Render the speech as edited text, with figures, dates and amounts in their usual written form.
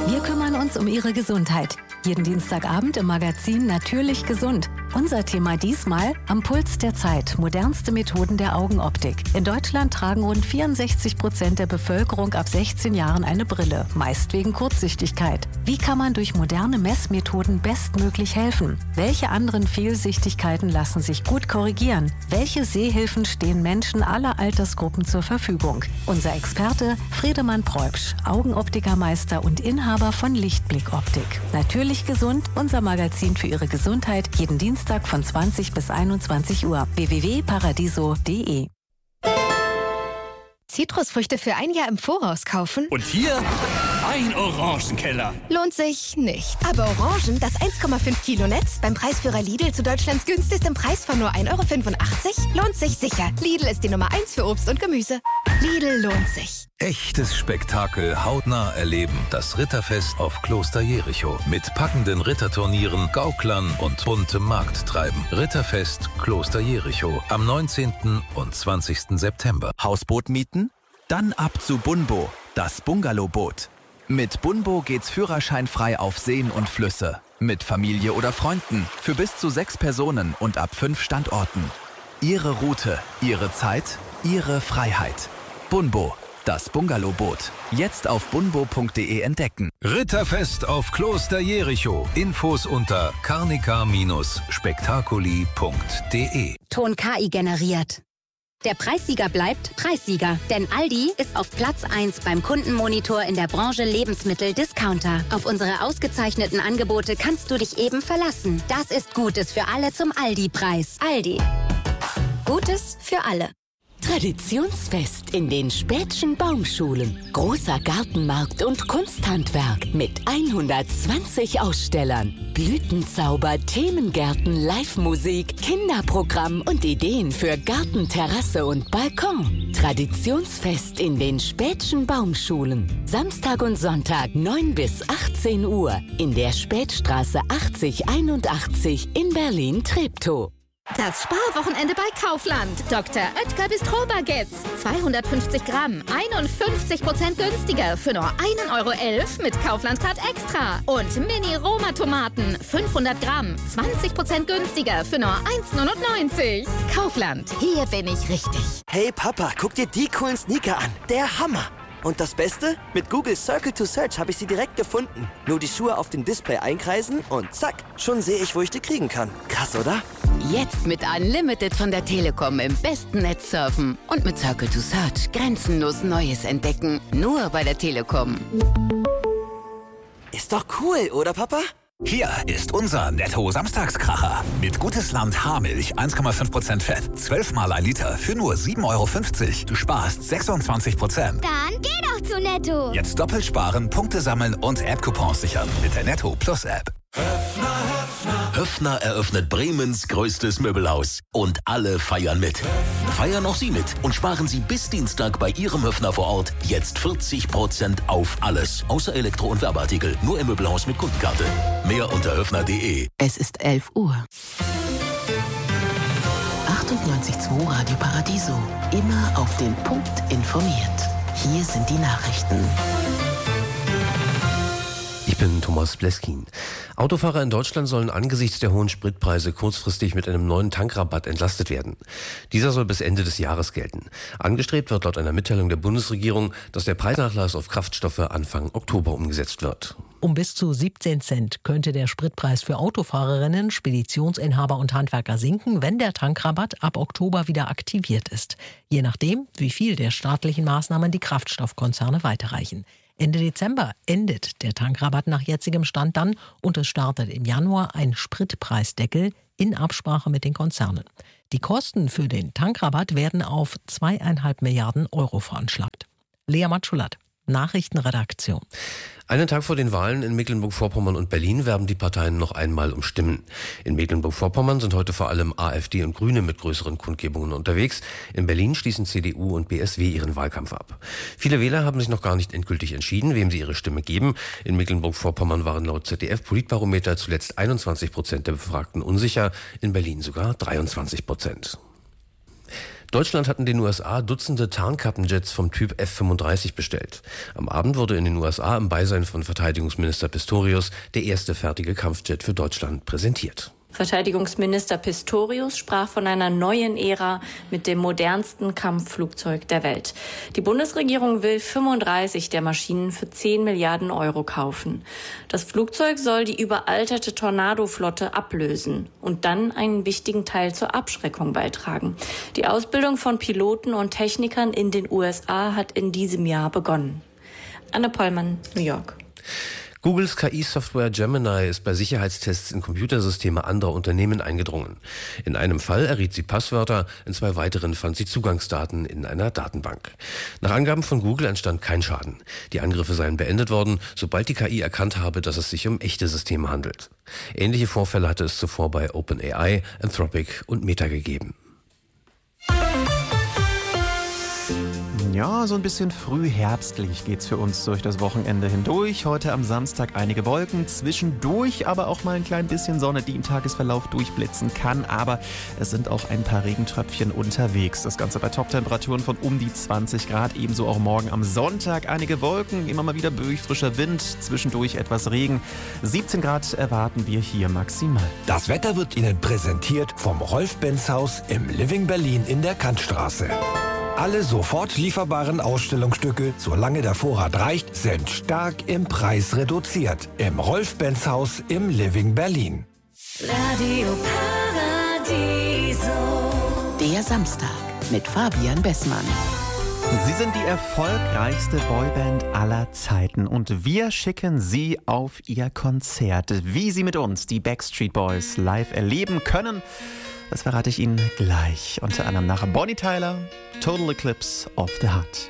Wir kümmern uns um Ihre Gesundheit. Jeden Dienstagabend im Magazin Natürlich gesund. Unser Thema diesmal: am Puls der Zeit, modernste Methoden der Augenoptik. In Deutschland tragen rund 64% der Bevölkerung ab 16 Jahren eine Brille, meist wegen Kurzsichtigkeit. Wie kann man durch moderne Messmethoden bestmöglich helfen? Welche anderen Fehlsichtigkeiten lassen sich gut korrigieren? Welche Sehhilfen stehen Menschen aller Altersgruppen zur Verfügung? Unser Experte Friedemann Preubsch, Augenoptikermeister und Inhaber von Lichtblick Optik. Natürlich gesund, unser Magazin für Ihre Gesundheit, jeden Dienstag von 20 bis 21 Uhr. www.paradiso.de. Zitrusfrüchte für ein Jahr im Voraus kaufen? Und hier ein Orangenkeller. Lohnt sich nicht. Aber Orangen, das 1,5 Kilo Netz, beim Preisführer Lidl zu Deutschlands günstigstem Preis von nur 1,85 €, lohnt sich sicher. Lidl ist die Nummer 1 für Obst und Gemüse. Lidl lohnt sich. Echtes Spektakel hautnah erleben. Das Ritterfest auf Kloster Jericho. Mit packenden Ritterturnieren, Gauklern und buntem Markttreiben. Ritterfest Kloster Jericho am 19. und 20. September. Hausboot mieten? Dann ab zu Bunbo, das Bungalowboot. Mit Bunbo geht's führerscheinfrei auf Seen und Flüsse. Mit Familie oder Freunden. Für bis zu 6 Personen und ab 5 Standorten. Ihre Route, Ihre Zeit, Ihre Freiheit. Bunbo, das Bungalowboot. Jetzt auf bunbo.de entdecken. Ritterfest auf Kloster Jericho. Infos unter carnica-spectaculi.de. Ton KI generiert. Der Preissieger bleibt Preissieger, denn Aldi ist auf Platz 1 beim Kundenmonitor in der Branche Lebensmittel-Discounter. Auf unsere ausgezeichneten Angebote kannst du dich eben verlassen. Das ist Gutes für alle zum Aldi-Preis. Aldi. Gutes für alle. Traditionsfest in den Späthschen Baumschulen. Großer Gartenmarkt und Kunsthandwerk mit 120 Ausstellern. Blütenzauber, Themengärten, Live-Musik, Kinderprogramm und Ideen für Garten, Terrasse und Balkon. Traditionsfest in den Späthschen Baumschulen. Samstag und Sonntag 9 bis 18 Uhr in der Spätstraße 8081 in Berlin-Treptow. Das Sparwochenende bei Kaufland. Dr. Oetker Bistro-Baguettes. 250 Gramm, 51% günstiger für nur 1,11 € mit Kaufland-Card Extra. Und Mini-Roma-Tomaten, 500 Gramm, 20% günstiger für nur 1,99 €. Kaufland, hier bin ich richtig. Hey Papa, guck dir die coolen Sneaker an. Der Hammer. Und das Beste? Mit Google Circle to Search habe ich sie direkt gefunden. Nur die Schuhe auf dem Display einkreisen und zack, schon sehe ich, wo ich die kriegen kann. Krass, oder? Jetzt mit Unlimited von der Telekom im besten Netz surfen. Und mit Circle to Search grenzenlos Neues entdecken. Nur bei der Telekom. Ist doch cool, oder Papa? Hier ist unser Netto-Samstagskracher. Mit Gutes Land Haarmilch, 1,5% Fett, 12 mal 1 Liter für nur 7,50 €. Du sparst 26%. Dann geh doch zu Netto. Jetzt doppelt sparen, Punkte sammeln und App-Coupons sichern mit der Netto Plus App. Höffner eröffnet Bremens größtes Möbelhaus. Und alle feiern mit. Feiern auch Sie mit und sparen Sie bis Dienstag bei Ihrem Höffner vor Ort jetzt 40% auf alles. Außer Elektro- und Werbeartikel. Nur im Möbelhaus mit Kundenkarte. Mehr unter höffner.de. Es ist 11 Uhr. 98.2 Radio Paradiso. Immer auf den Punkt informiert. Hier sind die Nachrichten. Ich bin Thomas Bleskin. Autofahrer in Deutschland sollen angesichts der hohen Spritpreise kurzfristig mit einem neuen Tankrabatt entlastet werden. Dieser soll bis Ende des Jahres gelten. Angestrebt wird laut einer Mitteilung der Bundesregierung, dass der Preisnachlass auf Kraftstoffe Anfang Oktober umgesetzt wird. Um bis zu 17 Cent könnte der Spritpreis für Autofahrerinnen, Speditionsinhaber und Handwerker sinken, wenn der Tankrabatt ab Oktober wieder aktiviert ist. Je nachdem, wie viel der staatlichen Maßnahmen die Kraftstoffkonzerne weiterreichen. Ende Dezember endet der Tankrabatt nach jetzigem Stand dann und es startet im Januar ein Spritpreisdeckel in Absprache mit den Konzernen. Die Kosten für den Tankrabatt werden auf 2,5 Milliarden € veranschlagt. Lea Matschulat, Nachrichtenredaktion. Einen Tag vor den Wahlen in Mecklenburg-Vorpommern und Berlin werben die Parteien noch einmal um Stimmen. In Mecklenburg-Vorpommern sind heute vor allem AfD und Grüne mit größeren Kundgebungen unterwegs. In Berlin schließen CDU und BSW ihren Wahlkampf ab. Viele Wähler haben sich noch gar nicht endgültig entschieden, wem sie ihre Stimme geben. In Mecklenburg-Vorpommern waren laut ZDF-Politbarometer zuletzt 21% der Befragten unsicher, in Berlin sogar 23%. Deutschland hat in den USA Dutzende Tarnkappenjets vom Typ F-35 bestellt. Am Abend wurde in den USA im Beisein von Verteidigungsminister Pistorius der erste fertige Kampfjet für Deutschland präsentiert. Verteidigungsminister Pistorius sprach von einer neuen Ära mit dem modernsten Kampfflugzeug der Welt. Die Bundesregierung will 35 der Maschinen für 10 Milliarden Euro kaufen. Das Flugzeug soll die überalterte Tornado-Flotte ablösen und dann einen wichtigen Teil zur Abschreckung beitragen. Die Ausbildung von Piloten und Technikern in den USA hat in diesem Jahr begonnen. Anne Pollmann, New York. Googles KI-Software Gemini ist bei Sicherheitstests in Computersysteme anderer Unternehmen eingedrungen. In einem Fall erriet sie Passwörter, in 2 weiteren fand sie Zugangsdaten in einer Datenbank. Nach Angaben von Google entstand kein Schaden. Die Angriffe seien beendet worden, sobald die KI erkannt habe, dass es sich um echte Systeme handelt. Ähnliche Vorfälle hatte es zuvor bei OpenAI, Anthropic und Meta gegeben. Ja, so ein bisschen frühherbstlich geht's für uns durch das Wochenende hindurch. Heute am Samstag einige Wolken, zwischendurch aber auch mal ein klein bisschen Sonne, die im Tagesverlauf durchblitzen kann. Aber es sind auch ein paar Regentröpfchen unterwegs. Das Ganze bei Toptemperaturen von um die 20 Grad. Ebenso auch morgen am Sonntag einige Wolken, immer mal wieder böig frischer Wind, zwischendurch etwas Regen. 17 Grad erwarten wir hier maximal. Das Wetter wird Ihnen präsentiert vom Rolf-Benz-Haus im Living Berlin in der Kantstraße. Alle sofort lieferbaren Ausstellungsstücke, solange der Vorrat reicht, sind stark im Preis reduziert. Im Rolf-Benz-Haus im Living Berlin. Radio Paradiso. Der Samstag mit Fabian Bessmann. Sie sind die erfolgreichste Boyband aller Zeiten und wir schicken Sie auf Ihr Konzert. Wie Sie mit uns die Backstreet Boys live erleben können, das verrate ich Ihnen gleich. Unter anderem nach Bonnie Tyler, Total Eclipse of the Heart.